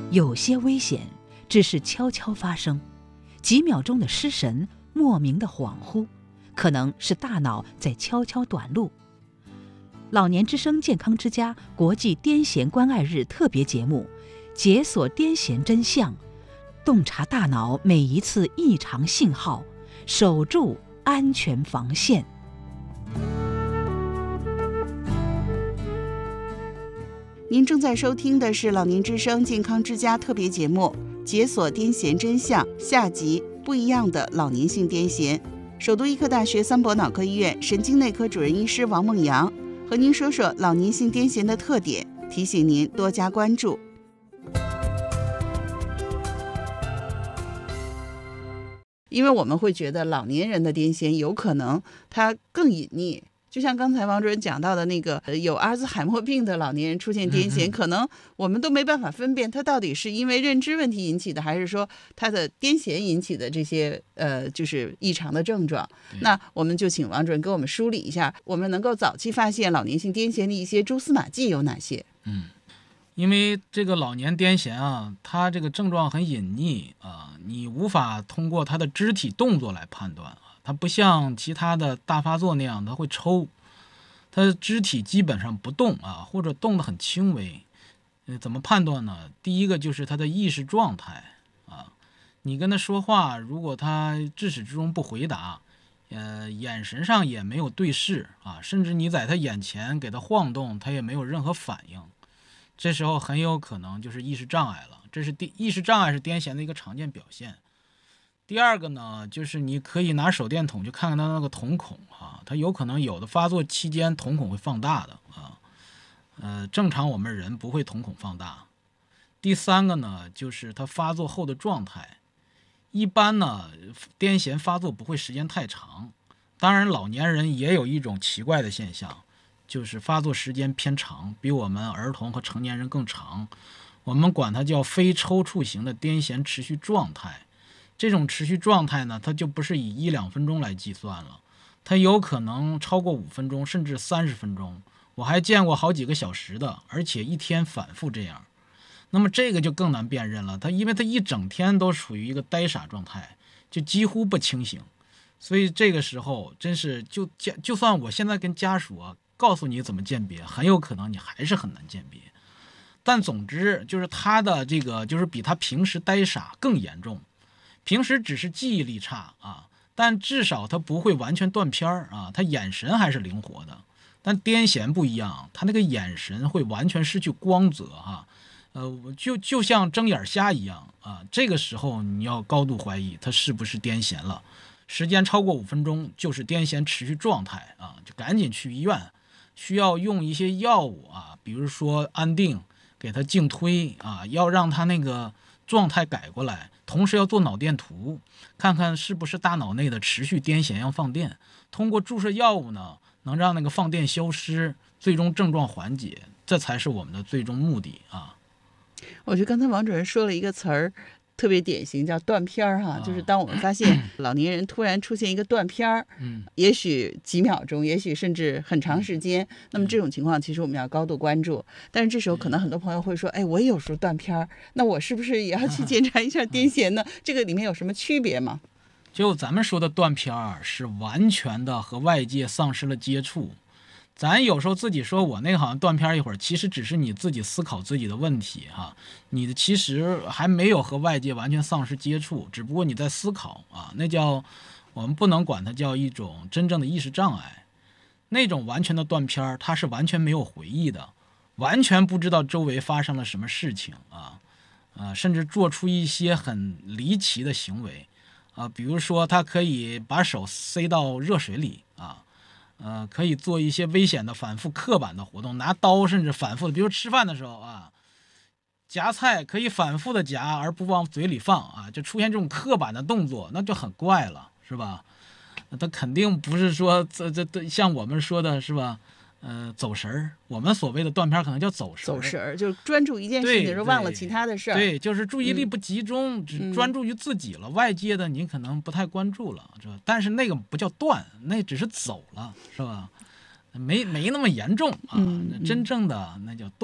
有些危险只是悄悄发生，几秒钟的失神，莫名的恍惚，可能是大脑在悄悄短路。老年之声健康之家国际癫痫关爱日特别节目，解锁癫痫真相，洞察大脑每一次异常信号，守住安全防线。 您正在收听的是老年之声健康之家特别节目《解锁癫痫真相》下集，不一样的老年性癫痫。首都医科大学三博脑科医院神经内科主任医师王梦阳和您说说老年性癫痫的特点，提醒您多加关注。因为我们会觉得老年人的癫痫有可能它更隐匿，就像刚才王主任讲到的那个有阿兹海默病的老年人出现癫痫，可能我们都没办法分辨他到底是因为认知问题引起的，还是说他的癫痫引起的这些就是异常的症状。那我们就请王主任给我们梳理一下，我们能够早期发现老年性癫痫的一些蛛丝马迹有哪些？ 因为这个老年癫痫啊，它这个症状很隐匿啊，你无法通过它的肢体动作来判断啊，它不像其他的大发作那样，它会抽，它的肢体基本上不动啊，或者动得很轻微。怎么判断呢？第一个就是他的意识状态啊，你跟他说话，如果他至始至终不回答，眼神上也没有对视啊，甚至你在他眼前给他晃动，他也没有任何反应。这时候很有可能就是意识障碍了，意识障碍是癫痫的一个常见表现。第二个呢，就是你可以拿手电筒去看看他那个瞳孔啊，他有可能有的发作期间瞳孔会放大的啊，正常我们人不会瞳孔放大。第三个呢，就是他发作后的状态，一般呢癫痫发作不会时间太长，当然老年人也有一种奇怪的现象，就是发作时间偏长，比我们儿童和成年人更长，我们管它叫非抽搐型的癫痫持续状态。这种持续状态呢，它就不是以1-2分钟来计算了，它有可能超过5分钟甚至30分钟，我还见过好几个小时的，而且一天反复这样。那么这个就更难辨认了，因为它一整天都处于一个呆傻状态，就几乎不清醒，所以这个时候真是就算我现在跟家属告诉你怎么鉴别，很有可能你还是很难鉴别。但总之就是他的这个就是比他平时呆傻更严重，平时只是记忆力差啊，但至少他不会完全断片啊，他眼神还是灵活的。但癫痫不一样，他那个眼神会完全失去光泽就像睁眼瞎一样啊。这个时候你要高度怀疑他是不是癫痫了，时间超过5分钟就是癫痫持续状态啊，就赶紧去医院，需要用一些药物啊，比如说安定，给他静推啊，要让他那个状态改过来，同时要做脑电图，看看是不是大脑内的持续癫痫要放电，通过注射药物呢，能让那个放电消失，最终症状缓解，这才是我们的最终目的啊。 我觉得刚才王主任说了一个词儿特别典型，叫断片儿哈，就是当我们发现老年人突然出现一个断片儿，也许几秒钟，也许甚至很长时间，那么这种情况其实我们要高度关注。但是这时候可能很多朋友会说，哎，我也有时候断片儿，那我是不是也要去检查一下癫痫呢？这个里面有什么区别吗？ 就咱们说的断片儿是完全的和外界丧失了接触。咱有时候自己说我那个好像断片一会儿，其实只是你自己思考自己的问题你的其实还没有和外界完全丧失接触，只不过你在思考那叫我们不能管它叫一种真正的意识障碍。那种完全的断片它是完全没有回忆的，完全不知道周围发生了什么事情甚至做出一些很离奇的行为比如说他可以把手塞到热水里可以做一些危险的反复刻板的活动，拿刀甚至反复的，比如吃饭的时候夹菜可以反复的夹而不往嘴里放就出现这种刻板的动作，那就很怪了，是吧？他肯定不是说这像我们说的是吧？走神儿，我们所谓的断片可能叫走神儿。 走神儿就是专注一件事情的时候忘了其他的事儿。 对，就是注意力不集中，只专注于自己了，外界的你可能不太关注了，是吧？但是那个不叫断，那只是走了，是吧？没那么严重真正的那叫断。